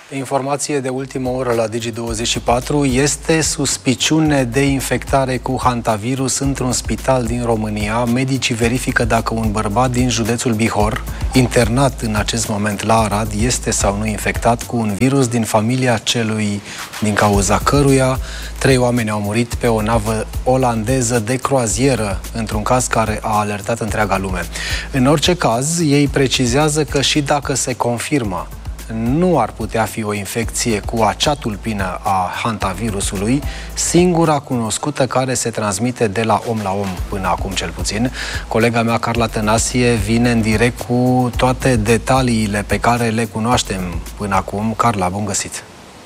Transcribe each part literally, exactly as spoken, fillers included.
Informație de ultimă oră la Digi douăzeci și patru. Este suspiciune de infectare cu hantavirus într-un spital din România. Medicii verifică dacă un bărbat din județul Bihor, internat în acest moment la Arad, este sau nu infectat cu un virus din familia celui din cauza căruia trei oameni au murit pe o navă olandeză de croazieră, într-un caz care a alertat întreaga lume. În orice caz, ei precizează că și dacă se confirmă nu ar putea fi o infecție cu acea tulpină a hantavirusului, singura cunoscută care se transmite de la om la om până acum cel puțin. Colega mea, Carla Tănasie, vine în direct cu toate detaliile pe care le cunoaștem până acum. Carla, bun găsit!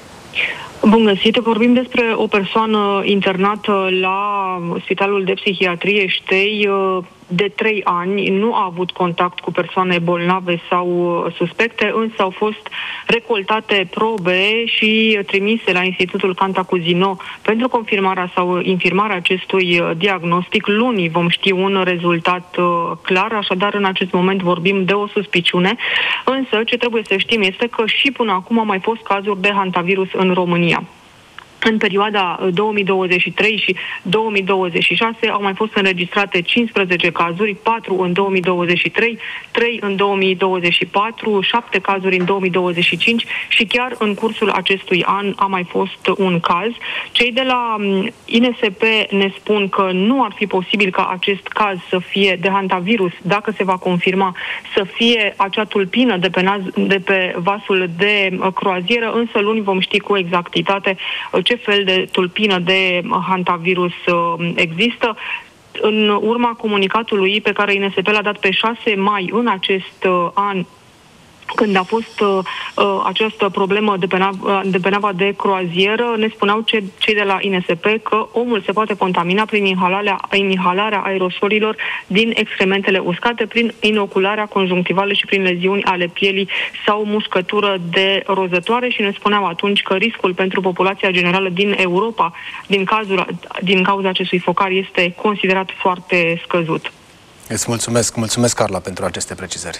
Bun găsit! Vorbim despre o persoană internată la Spitalul de Psihiatrie Ștei de trei ani. Nu a avut contact cu persoane bolnave sau suspecte, însă au fost recoltate probe și trimise la Institutul Cantacuzino pentru confirmarea sau infirmarea acestui diagnostic. Luni vom ști un rezultat clar, așadar în acest moment vorbim de o suspiciune, însă ce trebuie să știm este că și până acum au mai fost cazuri de hantavirus în România. În perioada două mii douăzeci și trei și două mii douăzeci și șase au mai fost înregistrate cincisprezece cazuri, patru în două mii douăzeci și trei, trei în două mii douăzeci și patru, șapte cazuri în două mii douăzeci și cinci și chiar în cursul acestui an a mai fost un caz. Cei de la I N S P ne spun că nu ar fi posibil ca acest caz să fie de hantavirus, dacă se va confirma, să fie acea tulpină de pe, naz- de pe vasul de croazieră, însă luni vom ști cu exactitate ce ce fel de tulpină de hantavirus există. În urma comunicatului pe care I N S P l-a dat pe șase mai în acest an, când a fost uh, această problemă de pe, nav- de pe nava de croazieră, ne spuneau ce, cei de la I N S P că omul se poate contamina prin inhalarea, inhalarea aerosolilor din excrementele uscate, prin inocularea conjunctivală și prin leziuni ale pielii sau muscătură de rozătoare și ne spuneau atunci că riscul pentru populația generală din Europa din, cazul, din cauza acestui focar este considerat foarte scăzut. Îți mulțumesc, mulțumesc Carla pentru aceste precizări.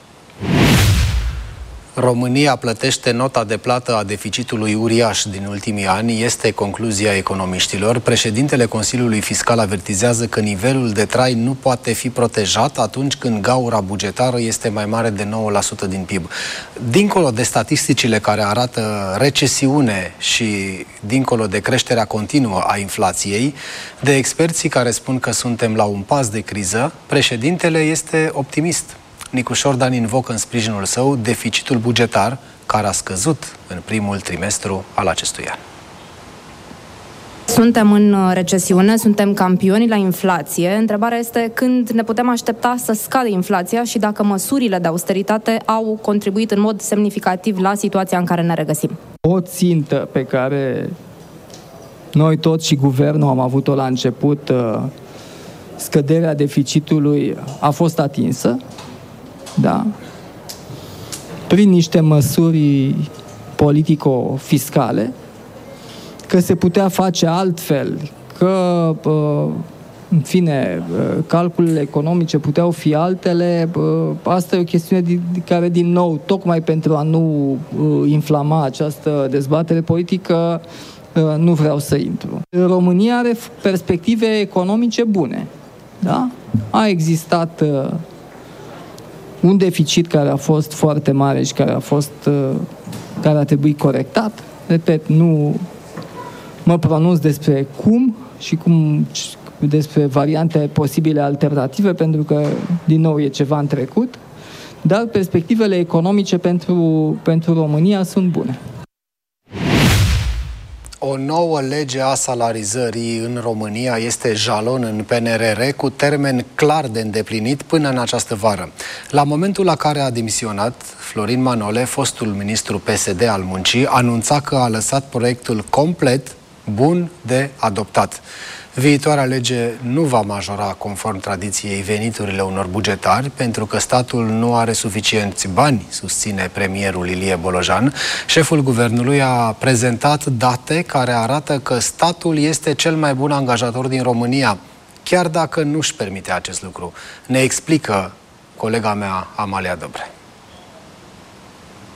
România plătește nota de plată a deficitului uriaș din ultimii ani, este concluzia economiștilor. Președintele Consiliului Fiscal avertizează că nivelul de trai nu poate fi protejat atunci când gaura bugetară este mai mare de nouă la sută din P I B. Dincolo de statisticile care arată recesiune și dincolo de creșterea continuă a inflației, de experții care spun că suntem la un pas de criză, președintele este optimist. Nicu Șordan invocă în sprijinul său deficitul bugetar, care a scăzut în primul trimestru al acestui an. Suntem în recesiune, suntem campioni la inflație. Întrebarea este când ne putem aștepta să scadă inflația și dacă măsurile de austeritate au contribuit în mod semnificativ la situația în care ne regăsim. O țintă pe care noi toți și guvernul am avut-o la început, scăderea deficitului, a fost atinsă. Da. Prin niște măsuri politico-fiscale, că se putea face altfel, că, în fine, calculele economice puteau fi altele. Asta e o chestiune de care, din nou, tocmai pentru a nu inflama această dezbatere politică, nu vreau să intru. România are perspective economice bune. Da? A existat un deficit care a fost foarte mare și care a fost care a trebuit corectat. Repet, nu mă pronunț despre cum și cum despre variante posibile alternative, pentru că, din nou, e ceva în trecut, dar perspectivele economice pentru, pentru România sunt bune. O nouă lege a salarizării în România este jalon în P N R R cu termen clar de îndeplinit până în această vară. La momentul la care a demisionat, Florin Manole, fostul ministru P S D al Muncii, anunța că a lăsat proiectul complet bun de adoptat. Viitoarea lege nu va majora, conform tradiției, veniturile unor bugetari, pentru că statul nu are suficienți bani, susține premierul Ilie Bolojan. Șeful guvernului a prezentat date care arată că statul este cel mai bun angajator din România, chiar dacă nu își permite acest lucru. Ne explică colega mea, Amalia Dobre.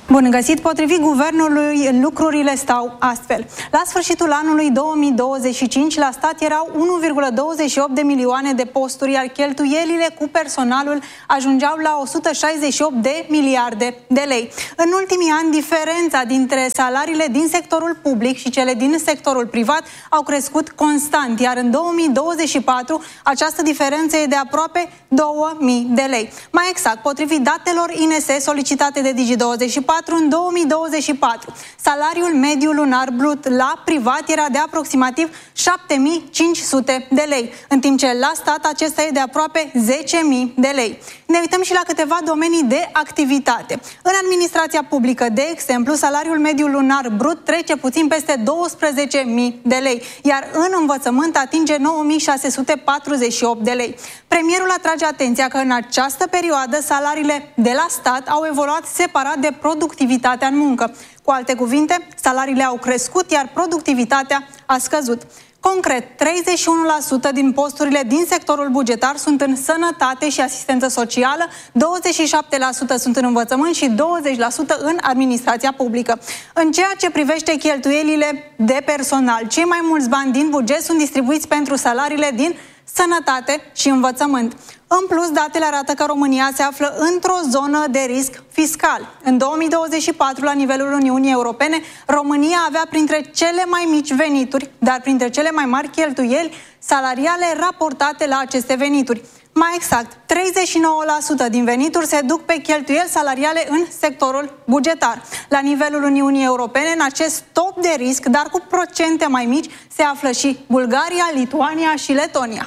Bun găsit! Potrivit guvernului, lucrurile stau astfel. La sfârșitul anului două mii douăzeci și cinci, la stat erau unu virgulă douăzeci și opt de milioane de posturi, iar cheltuielile cu personalul ajungeau la o sută șaizeci și opt de miliarde de lei. În ultimii ani, diferența dintre salariile din sectorul public și cele din sectorul privat au crescut constant, iar în două mii douăzeci și patru această diferență e de aproape două mii de lei. Mai exact, potrivit datelor I N S solicitate de Digi douăzeci și patru, în două mii douăzeci și patru, salariul mediu lunar brut la privat era de aproximativ șapte mii cinci sute de lei, în timp ce la stat acesta e de aproape zece mii de lei. Ne uităm și la câteva domenii de activitate. În administrația publică, de exemplu, salariul mediu lunar brut trece puțin peste douăsprezece mii de lei, iar în învățământ atinge nouă mii șase sute patruzeci și opt de lei. Premierul atrage atenția că în această perioadă salariile de la stat au evoluat separat de productivitatea în muncă. Cu alte cuvinte, salariile au crescut, iar productivitatea a scăzut. Concret, treizeci și unu la sută din posturile din sectorul bugetar sunt în sănătate și asistență socială, douăzeci și șapte la sută sunt în învățământ și douăzeci la sută în administrația publică. În ceea ce privește cheltuielile de personal, cei mai mulți bani din buget sunt distribuiți pentru salariile din sănătate și învățământ. În plus, datele arată că România se află într-o zonă de risc fiscal. În două mii douăzeci și patru, la nivelul Uniunii Europene, România avea printre cele mai mici venituri, dar printre cele mai mari cheltuieli salariale raportate la aceste venituri. Mai exact, treizeci și nouă la sută din venituri se duc pe cheltuieli salariale în sectorul bugetar. La nivelul Uniunii Europene, în acest top de risc, dar cu procente mai mici, se află și Bulgaria, Lituania și Letonia.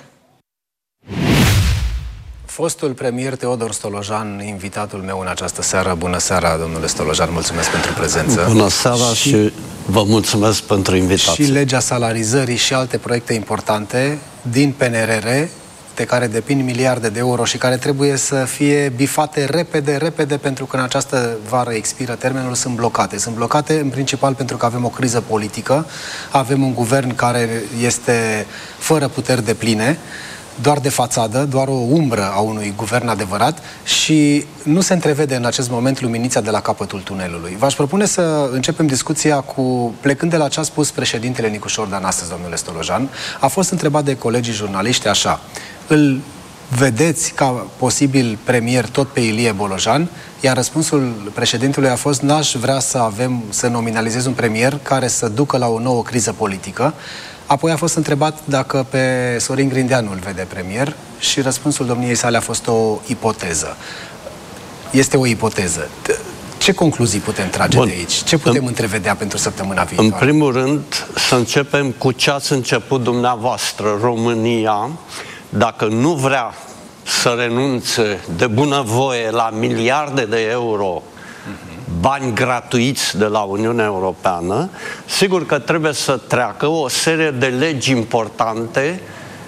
Fostul premier Teodor Stolojan, invitatul meu în această seară. Bună seara, domnule Stolojan, mulțumesc pentru prezență. Bună seara și, și vă mulțumesc pentru invitație. Și legea salarizării și alte proiecte importante din P N R R, de care depind miliarde de euro și care trebuie să fie bifate repede, repede, pentru că în această vară expiră termenul, sunt blocate. Sunt blocate în principal pentru că avem o criză politică, avem un guvern care este fără puteri depline, doar de fațadă, doar o umbră a unui guvern adevărat și nu se întrevede în acest moment luminița de la capătul tunelului. V-aș propune să începem discuția cu, plecând de la ce a spus președintele Nicu Șordan astăzi, domnule Stolojan. A fost întrebat de colegii jurnaliști așa: îl vedeți ca posibil premier tot pe Ilie Bolojan? Iar răspunsul președintelui a fost: n-aș vrea să avem, să nominalizez un premier care să ducă la o nouă criză politică. Apoi a fost întrebat dacă pe Sorin Grindeanu îl vede premier și răspunsul domniei sale a fost o ipoteză. Este o ipoteză. Ce concluzii putem trage Bun. de aici? Ce putem în, întrevedea pentru săptămâna viitoare? În primul rând, să începem cu ce ați început dumneavoastră. România, dacă nu vrea să renunțe de bunăvoie la miliarde de euro bani gratuiți de la Uniunea Europeană, sigur că trebuie să treacă o serie de legi importante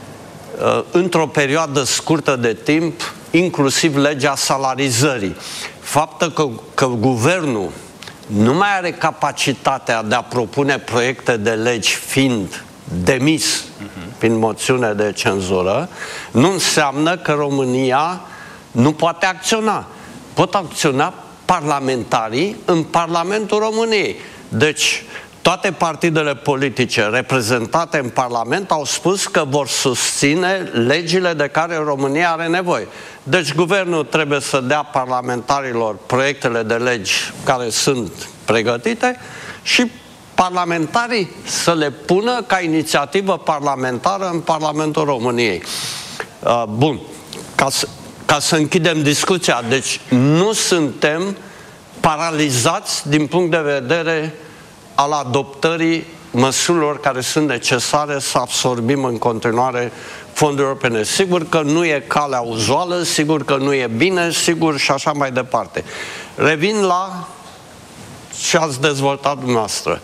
uh, într-o perioadă scurtă de timp, inclusiv legea salarizării. Faptul că, că guvernul nu mai are capacitatea de a propune proiecte de legi fiind demis uh-huh. prin moțiune de cenzură, nu înseamnă că România nu poate acționa. Pot acționa parlamentarii în Parlamentul României. Deci, toate partidele politice reprezentate în Parlament au spus că vor susține legile de care România are nevoie. Deci, guvernul trebuie să dea parlamentarilor proiectele de legi care sunt pregătite și parlamentarii să le pună ca inițiativă parlamentară în Parlamentul României. Uh, bun. Ca să Ca să închidem discuția, deci nu suntem paralizați din punct de vedere al adoptării măsurilor care sunt necesare să absorbim în continuare fonduri europene. Sigur că nu e calea uzuală, sigur că nu e bine, sigur și așa mai departe. Revin la ce ați dezvoltat dumneavoastră.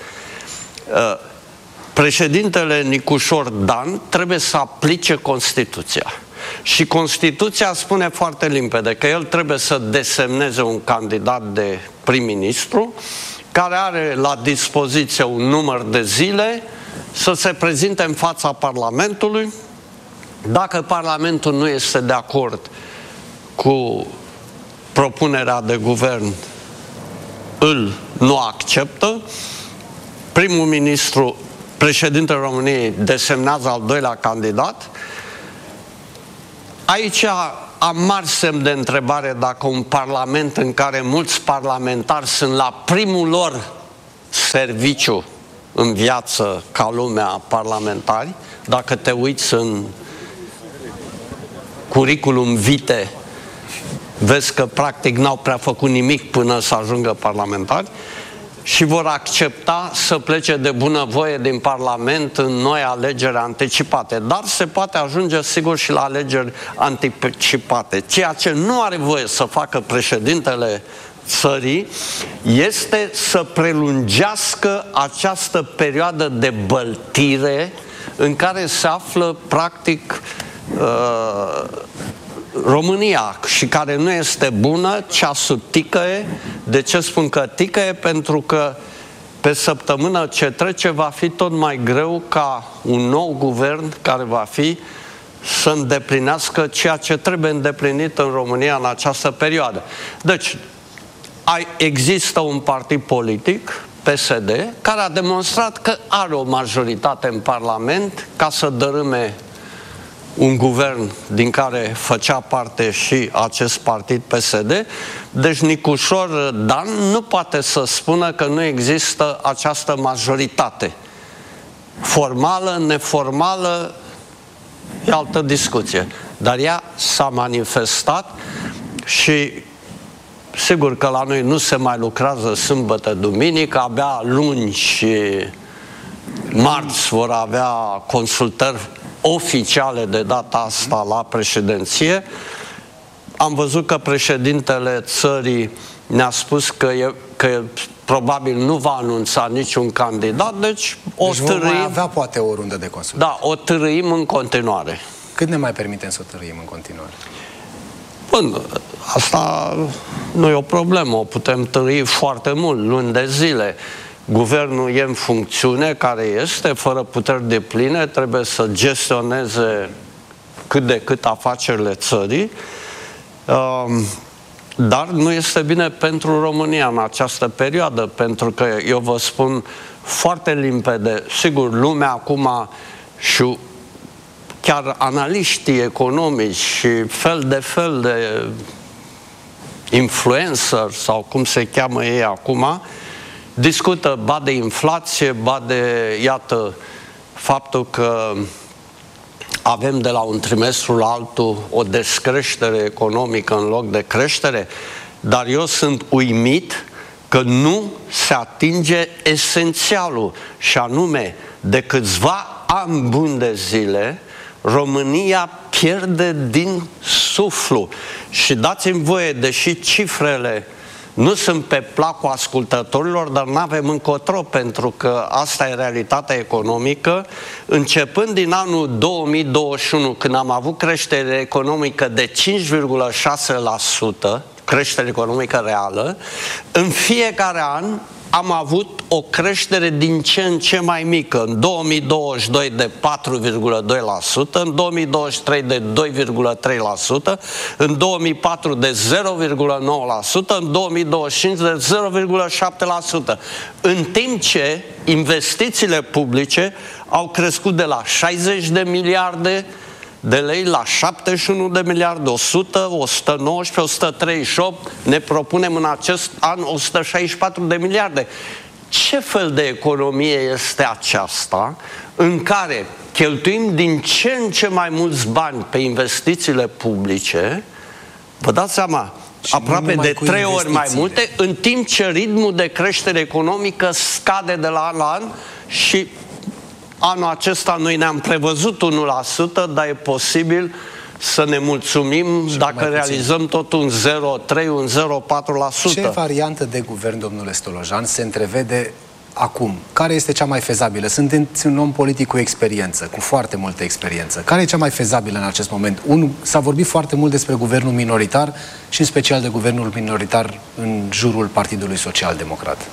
Președintele Nicu Șordan trebuie să aplice Constituția. Și Constituția spune foarte limpede că el trebuie să desemneze un candidat de prim-ministru care are la dispoziție un număr de zile să se prezinte în fața Parlamentului. Dacă Parlamentul nu este de acord cu propunerea de guvern îl nu acceptă, primul ministru, președintele României, desemnează al doilea candidat. Aici am mari semn de întrebare dacă un parlament în care mulți parlamentari sunt la primul lor serviciu în viață ca lumea parlamentari, dacă te uiți în curriculum vitae, vezi că practic n-au prea făcut nimic până să ajungă parlamentari și vor accepta să plece de bunăvoie din Parlament în noi alegeri anticipate. Dar se poate ajunge sigur și la alegeri anticipate. Ceea ce nu are voie să facă președintele țării este să prelungească această perioadă de băltire în care se află practic uh, România și care nu este bună, ceasul ticăie. De ce spun că ticăie? Pentru că pe săptămână ce trece va fi tot mai greu ca un nou guvern care va fi să îndeplinească ceea ce trebuie îndeplinit în România în această perioadă. Deci, există un partid politic, P S D, care a demonstrat că are o majoritate în Parlament ca să dărâme un guvern din care făcea parte și acest partid P S D. Deci Nicușor Dan nu poate să spună că nu există această majoritate. Formală, neformală, e altă discuție. Dar ea s-a manifestat și sigur că la noi nu se mai lucrează sâmbătă, duminică, abia luni și marți vor avea consultări oficiale de data asta la președinție. Am văzut că președintele țării ne-a spus că, e, că probabil nu va anunța niciun candidat, deci o deci târâim. Vom mai avea poate o rundă de consultări. Da, o târâim în continuare. Cât ne mai permitem să o târâim în continuare? Bun, asta nu e o problemă, o putem târâi foarte mult, luni de zile. Guvernul e în funcțiune, care este, fără puteri depline, trebuie să gestioneze cât de cât afacerile țării, dar nu este bine pentru România în această perioadă, pentru că eu vă spun foarte limpede, sigur, lumea acum și chiar analiștii economici și fel de fel de influencer sau cum se cheamă ei acum, discută ba de inflație, ba de, iată, faptul că avem de la un trimestru la altul o descreștere economică în loc de creștere, dar eu sunt uimit că nu se atinge esențialul, și anume, de câțiva ani buni de zile, România pierde din suflu. Și dați-mi voie, deși cifrele nu sunt pe placul ascultătorilor, dar nu avem încotro, pentru că asta e realitatea economică. Începând din anul două mii douăzeci și unu, când am avut creștere economică de cinci virgulă șase la sută, creștere economică reală, în fiecare an am avut o creștere din ce în ce mai mică. În două mii douăzeci și doi de patru virgulă doi la sută, în două mii douăzeci și trei de doi virgulă trei la sută, în două mii patru de zero virgulă nouă la sută, în două mii douăzeci și cinci de zero virgulă șapte la sută. În timp ce investițiile publice au crescut de la șaizeci de miliarde de lei la șaptezeci și unu de miliarde, o sută, o sută nouăsprezece, o sută treizeci și opt, ne propunem în acest an o sută șaizeci și patru de miliarde. Ce fel de economie este aceasta în care cheltuim din ce în ce mai mulți bani pe investițiile publice, vă dați seama, și aproape de trei ori mai multe, în timp ce ritmul de creștere economică scade de la an la an și anul acesta noi ne-am prevăzut unu la sută, dar e posibil să ne mulțumim și dacă realizăm tot un zero virgulă trei, un zero virgulă patru la sută. Ce variantă de guvern, domnule Stolojan, se întrevede acum? Care este cea mai fezabilă? Sunteți un om politic cu experiență, cu foarte multă experiență. Care e cea mai fezabilă în acest moment? Un, s-a vorbit foarte mult despre guvernul minoritar și în special de guvernul minoritar în jurul Partidului Social Democrat.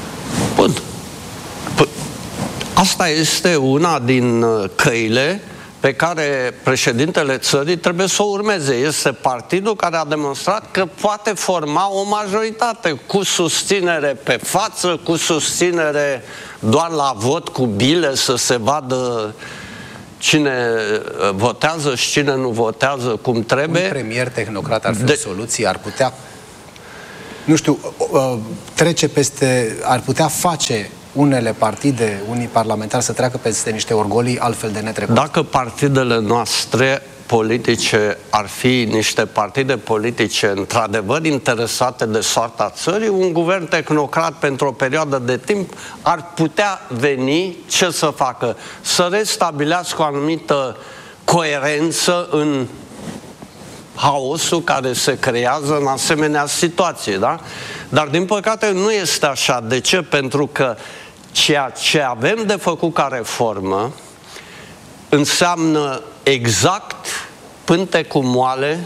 Bun. Asta este una din căile pe care președintele țării trebuie să o urmeze. Este partidul care a demonstrat că poate forma o majoritate cu susținere pe față, cu susținere doar la vot cu bile, să se vadă cine votează și cine nu votează cum trebuie. Un premier tehnocrat ar fi de... o soluție, ar putea, nu știu, trece peste, ar putea face unele partide, unii parlamentari să treacă peste niște orgolii altfel de netrecut. Dacă partidele noastre politice ar fi niște partide politice într-adevăr interesate de soarta țării, un guvern tehnocrat pentru o perioadă de timp ar putea veni, ce să facă? Să restabilească o anumită coerență în haosul care se creează în asemenea situații, da? Dar din păcate nu este așa. De ce? Pentru că ceea ce avem de făcut ca reformă înseamnă exact pântecul moale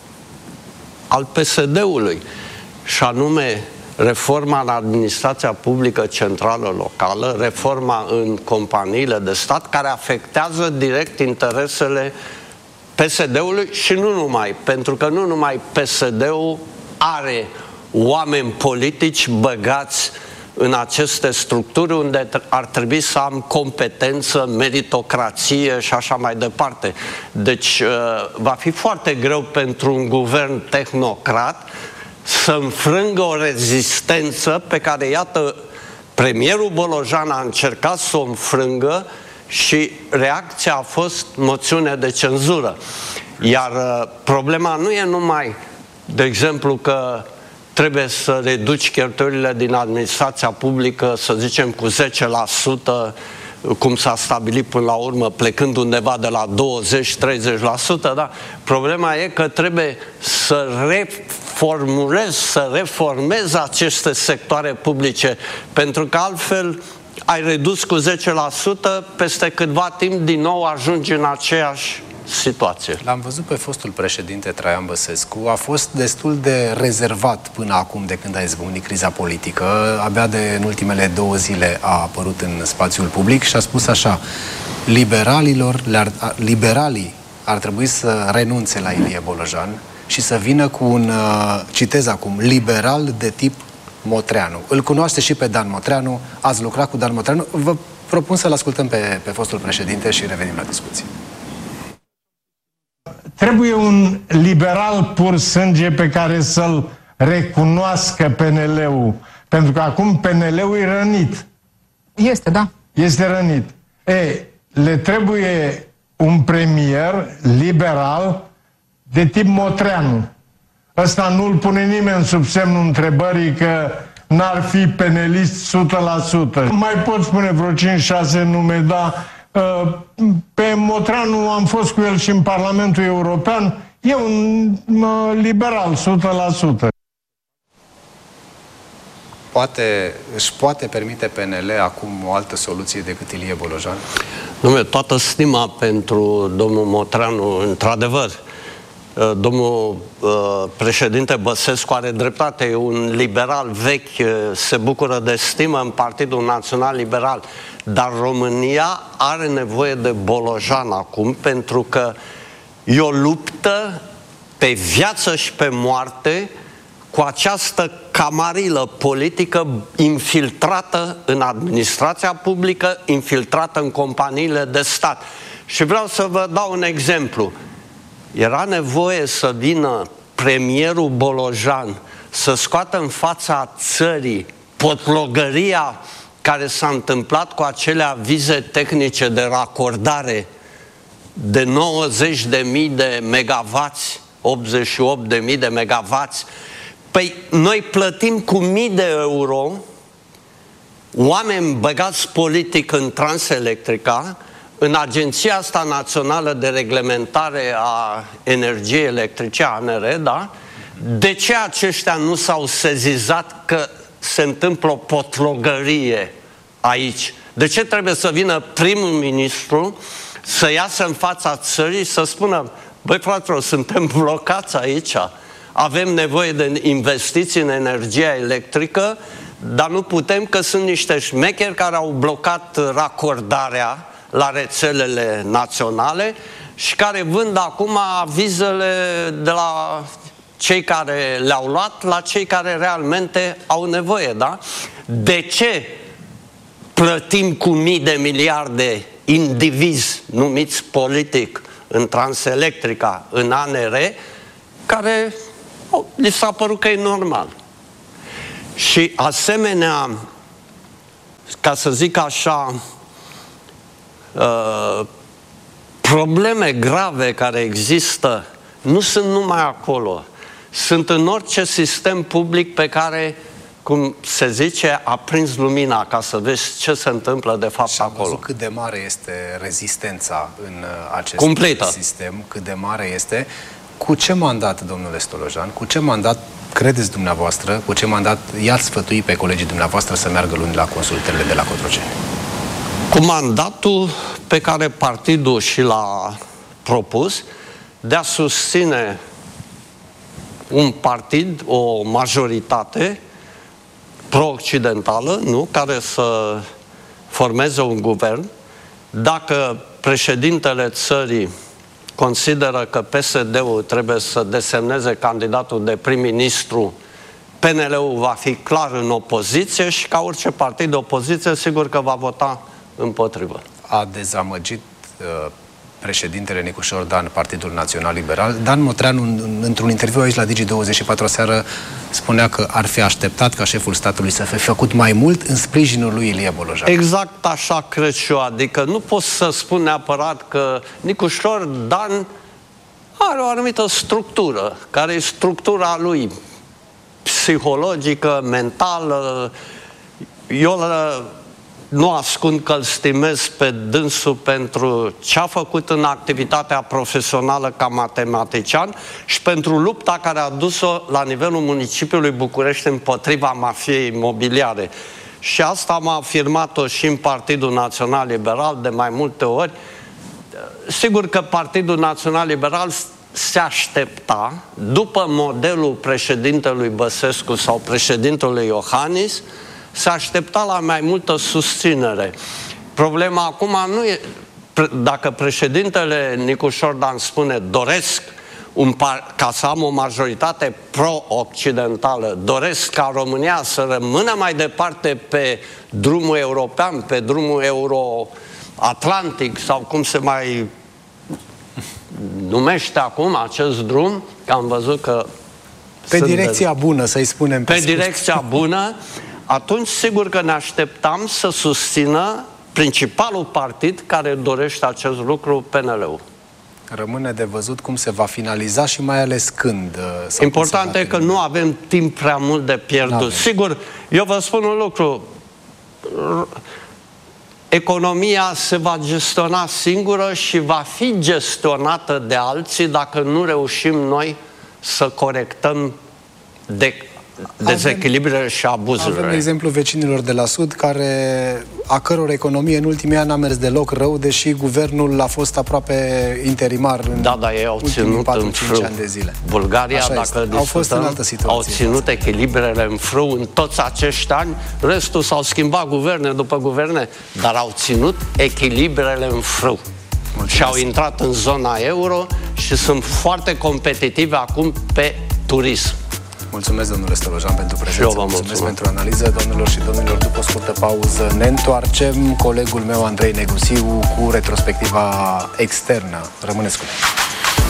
al P S D-ului, și anume reforma în administrația publică centrală locală, reforma în companiile de stat, care afectează direct interesele P S D-ului și nu numai, pentru că nu numai P S D-ul are oameni politici băgați în aceste structuri unde ar trebui să am competență, meritocrație și așa mai departe. Deci va fi foarte greu pentru un guvern tehnocrat să înfrângă o rezistență pe care, iată, premierul Bolojan a încercat să o înfrângă și reacția a fost moțiune de cenzură. Iar problema nu e numai, de exemplu, că trebuie să reduci cheltuielile din administrația publică, să zicem, cu zece la sută, cum s-a stabilit până la urmă, plecând undeva de la douăzeci la treizeci la sută, da? Problema e că trebuie să reformulezi, să reformezi aceste sectoare publice, pentru că altfel ai redus cu zece la sută, peste câtva timp din nou ajungi în aceeași situație. L-am văzut pe fostul președinte Traian Băsescu, a fost destul de rezervat până acum de când a izbucnit criza politică. Abia de în ultimele două zile a apărut în spațiul public și a spus așa: liberalilor, liberalii ar trebui să renunțe la Ilie Bolojan și să vină cu un, citez acum, liberal de tip Motreanu. Îl cunoaște și pe Dan Motreanu, ați lucrat cu Dan Motreanu. Vă propun să-l ascultăm pe, pe fostul președinte și revenim la discuție. Trebuie un liberal pur sânge pe care să-l recunoască P N L-ul. Pentru că acum P N L-ul e rănit. Este, da. Este rănit. E, le trebuie un premier liberal de tip Motreanu. Ăsta nu-l pune nimeni sub semnul întrebării că n-ar fi penelist o sută la sută. Mai pot spune vreo cinci șase nume, dar pe Motreanu am fost cu el și în Parlamentul European. E un liberal o sută la sută. Poate, își poate permite P N L acum o altă soluție decât Ilie Bolojan? Nume, toată stima pentru domnul Motreanu, într-adevăr. Domnul uh, președinte Băsescu are dreptate, e un liberal vechi, se bucură de stimă în Partidul Național Liberal, dar România are nevoie de Bolojan acum, pentru că e o luptă pe viață și pe moarte cu această camarilă politică infiltrată în administrația publică, infiltrată în companiile de stat. Și vreau să vă dau un exemplu. Era nevoie să vină premierul Bolojan să scoată în fața țării potlogăria care s-a întâmplat cu acele avize tehnice de racordare de nouăzeci de mii de megavați, optzeci și opt de mii de megavați. Păi noi plătim cu mii de euro oameni băgați politic în Transelectrica, în Agenția asta Națională de Reglementare a Energiei Electrice, A N R, da? De ce aceștia nu s-au sezizat că se întâmplă o potlogărie aici? De ce trebuie să vină primul ministru să iasă în fața țării și să spună: băi, fraților, suntem blocați aici, avem nevoie de investiții în energia electrică, dar nu putem că sunt niște șmecheri care au blocat racordarea la rețelele naționale și care vând acum avizele de la cei care le-au luat la cei care realmente au nevoie, da? De ce plătim cu mii de miliarde indivizi numiți politic în Transelectrica, în A N R, care oh, li s-a părut că e normal? Și asemenea, ca să zic așa, uh, probleme grave care există nu sunt numai acolo. Sunt în orice sistem public pe care, cum se zice, a prins lumina ca să vezi ce se întâmplă de fapt și am acolo. văzut cât de mare este rezistența în acest Completă. sistem, cât de mare este. Cu ce mandat, domnule Stolojan, cu ce mandat credeți dumneavoastră, cu ce mandat i-ați sfătui pe colegii dumneavoastră să meargă luni la consultările de la Cotroceni? Cu mandatul pe care partidul și l-a propus de a susține un partid, o majoritate pro-occidentală, nu? Care să formeze un guvern. Dacă președintele țării consideră că P S D-ul trebuie să desemneze candidatul de prim-ministru, P N L-ul va fi clar în opoziție și ca orice partid de opoziție, sigur că va vota împotrivă. A dezamăgit uh, președintele Nicușor Dan Partidul Național Liberal. Dan Motreanu, într-un interviu aici la Digi douăzeci și patru seară, spunea că ar fi așteptat ca șeful statului să fie făcut mai mult în sprijinul lui Ilie Bolojan. Exact așa cred și eu. Adică nu pot să spun neapărat că Nicușor Dan are o anumită structură, care e structura lui psihologică, mentală. Eu nu ascund că îl stimez pe dânsul pentru ce a făcut în activitatea profesională ca matematician și pentru lupta care a dus-o la nivelul municipiului București împotriva mafiei imobiliare. Și asta am afirmat-o și în Partidul Național Liberal de mai multe ori. Sigur că Partidul Național Liberal se aștepta, după modelul președintelui Băsescu sau președintelui Iohannis, se aștepta la mai multă susținere. Problema acum nu e, dacă președintele Nicușor Dan spune doresc un par, ca să am o majoritate pro-occidentală, doresc ca România să rămână mai departe pe drumul european, pe drumul euro-atlantic sau cum se mai numește acum acest drum, că am văzut că pe direcția de... bună, să-i spunem. Pe, pe direcția bună, atunci sigur că ne așteptam să susțină principalul partid care dorește acest lucru, P N L-ul. Rămâne de văzut cum se va finaliza și mai ales când. Important e că nu avem timp prea mult de pierdut. Sigur, eu vă spun un lucru. Economia se va gestiona singură și va fi gestionată de alții dacă nu reușim noi să corectăm de dezechilibrele și abuzurile. Avem exemplu vecinilor de la Sud, care, a căror economie în ultimii ani a mers deloc rău, deși guvernul a fost aproape interimar în da, da, ei au ținut patru în cinci frâu. ani de zile. Bulgaria, așa dacă au fost în altă situație. Au ținut echilibrele în frâu în toți acești ani, restul s-au schimbat guverne după guverne, dar au ținut echilibrele în frâu. Mulțumesc. Și au intrat în zona euro și sunt foarte competitive acum pe turism. Mulțumesc, domnule Stolojan, pentru prezență. Mulțumesc, mulțumesc pentru analiză. Domnilor și domnilor, după o scurtă pauză ne întoarcem. Colegul meu, Andrei Negusiu, cu retrospectiva externă. Rămâneți cu noi.